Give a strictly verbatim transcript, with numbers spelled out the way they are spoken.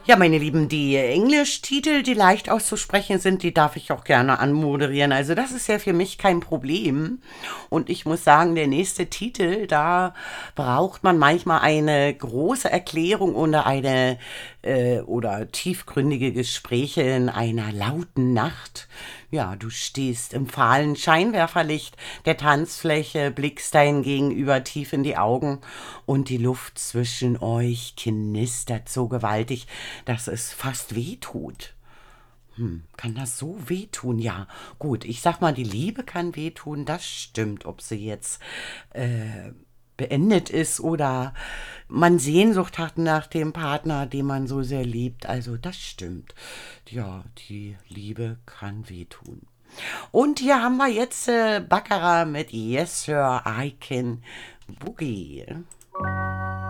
Ja, meine Lieben, die Englischtitel, die leicht auszusprechen sind, die darf ich auch gerne anmoderieren. Also das ist ja für mich kein Problem. Und ich muss sagen, der nächste Titel, da braucht man manchmal eine große Erklärung oder eine äh, oder tiefgründige Gespräche in einer lauten Nacht. Ja, du stehst im fahlen Scheinwerferlicht der Tanzfläche, blickst dein Gegenüber tief in die Augen und die Luft zwischen euch knistert so gewaltig, dass es fast wehtut. Hm, kann das so wehtun? Ja, gut, ich sag mal, die Liebe kann wehtun, das stimmt, ob sie jetzt äh, beendet ist oder man Sehnsucht hat nach dem Partner, den man so sehr liebt. Also das stimmt. Ja, die Liebe kann wehtun. Und hier haben wir jetzt äh, Baccarat mit Yes Sir, I Can Boogie.